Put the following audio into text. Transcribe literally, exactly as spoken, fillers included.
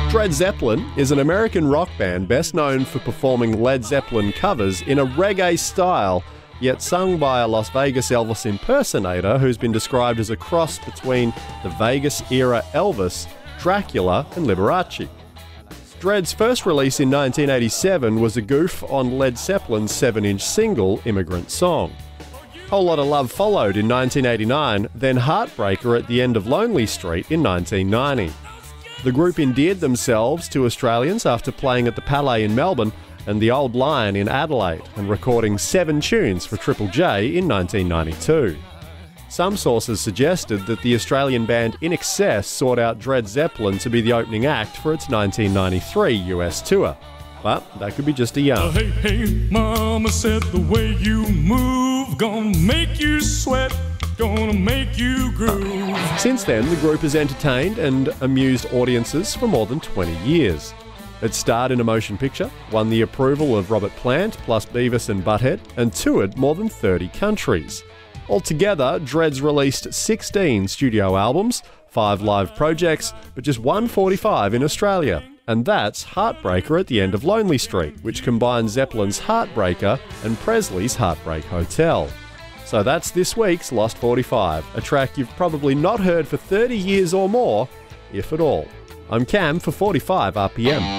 Dred Zeppelin is an American rock band best known for performing Led Zeppelin covers in a reggae style, yet sung by a Las Vegas Elvis impersonator who's been described as a cross between the Vegas-era Elvis, Dracula and Liberace. Dred's first release in nineteen eighty-seven was a goof on Led Zeppelin's seven-inch single, Immigrant Song. Whole Lotta Love followed in nineteen eighty-nine, then Heartbreaker at the End of Lonely Street in nineteen ninety. The group endeared themselves to Australians after playing at the Palais in Melbourne and the Old Lion in Adelaide and recording seven tunes for Triple J in nineteen ninety-two. Some sources suggested that the Australian band In Excess sought out Dred Zeppelin to be the opening act for its nineteen ninety-three U S tour. But that could be just a yarn. Hey, hey, mama said the way you move gonna make you sweat, gonna make you groove. Since then, the group has entertained and amused audiences for more than twenty years. It starred in a motion picture, won the approval of Robert Plant plus Beavis and Butthead, and toured more than thirty countries. Altogether, Dred's released sixteen studio albums, five live projects, but just one forty-five in Australia. And that's Heartbreaker at the End of Lonely Street, which combines Zeppelin's Heartbreaker and Presley's Heartbreak Hotel. So that's this week's Lost forty-five, a track you've probably not heard for thirty years or more, if at all. I'm Cam for forty-five R P M.